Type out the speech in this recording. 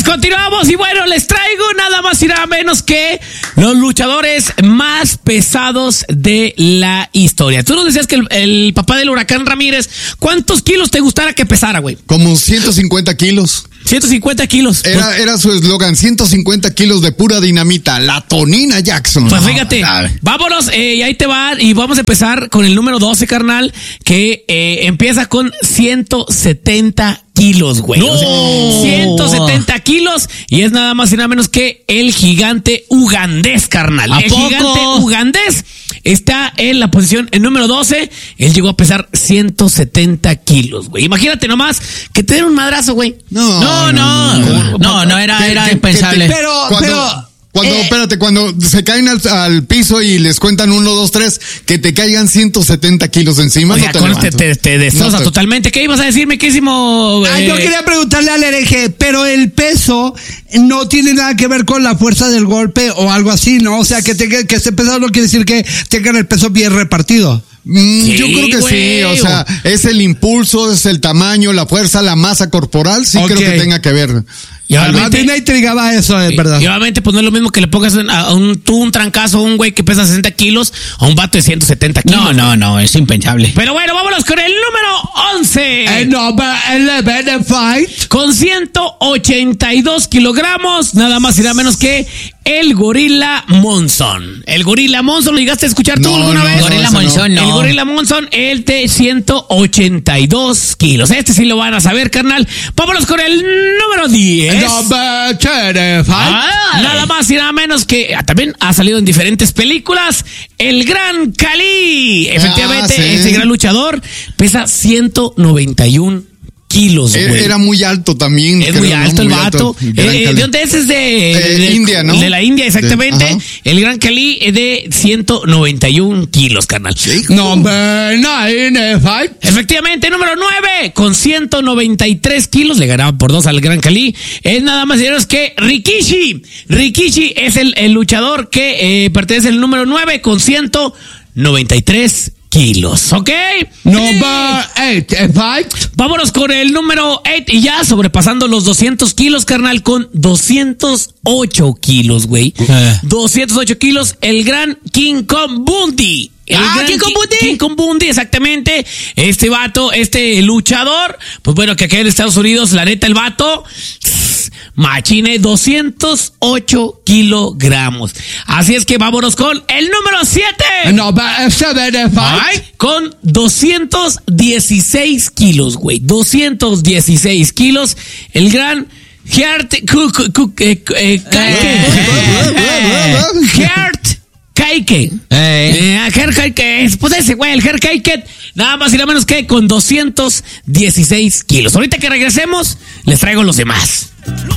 Continuamos y bueno, les traigo nada más y nada menos que los luchadores más pesados de la historia. Tú nos decías que el papá del Huracán Ramírez, ¿cuántos kilos te gustara que pesara, güey? Como 150 kilos. 150 kilos. Era su eslogan, 150 kilos de pura dinamita, la Tonina Jackson. Pues fíjate, vámonos, y ahí te va, y vamos a empezar con el número 12, carnal, que empieza con 170 kilos, güey. ¡No! O sea, 170 kilos, y es nada más y nada menos que el gigante ugandés, carnal. ¿A El poco? gigante ugandés está en la posición el número 12. Él llegó a pesar 170 kilos, güey. Imagínate nomás que te den un madrazo, güey. No, era impensable. Cuando se caen al piso y les cuentan 1, 2, 3, que te caigan 170 kilos encima. O sea, no te con levantas. te destroza totalmente. ¿Qué ibas a decirme, quísimo? Yo quería preguntarle al hereje, pero el peso no tiene nada que ver con la fuerza del golpe o algo así, ¿no? O sea, que esté pesado no quiere decir que tengan el peso bien repartido. Sí, yo creo que güey. sí, o sea, es el impulso, es el tamaño, la fuerza, la masa corporal, sí creo que tenga que ver. Y A mí me intrigaba eso, es verdad. Y obviamente, pues no es lo mismo que le pongas un trancazo a un güey que pesa 60 kilos a un vato de 170 kilos. No, es impensable. Pero bueno, vámonos con el número 11. Number 11 fight. Con 182 kilogramos, nada más y nada menos que el Gorilla Monson. El Gorilla Monson, ¿lo llegaste a escuchar tú alguna vez? Gorilla Monson, no. El Gorilla Monson, el de 182 kilos. Este sí lo van a saber, carnal. Vámonos con el número 10. Number 10 fight. Nada más y nada menos que también ha salido en diferentes películas. El Gran Khali. Efectivamente, sí. ese gran luchador pesa 191 kilos, güey. Era muy alto también. Es muy alto el vato. ¿De dónde es? De India, ¿no? De la India, exactamente. Ajá. El Gran Khali es de 191 kilos, carnal. Number 9 fight. Efectivamente, número 9, con 193 kilos, le ganaba por 2 al Gran Khali. Es nada más y nada menos que Rikishi. Rikishi es el luchador que pertenece al número 9 con 193 kilos, ¿ok? Number 8 fight. Vámonos con el número 8 y ya sobrepasando los 200 kilos, carnal, con 208 kilos, güey. 208 kilos, el gran King Kong Bundy. King Kong Bundy. King Kong Bundy, exactamente. Este vato, este luchador, pues bueno, que acá en Estados Unidos, la neta, el vato, machine, 208 kilogramos. Así es que vámonos con el número 7. Number 7 fight. Con 216 kilos, güey. 216 kilos. El gran Heart Kaike. Pues ese güey, el Heart Kaike, nada más y nada menos que con 216 kilos. Ahorita que regresemos, les traigo los demás.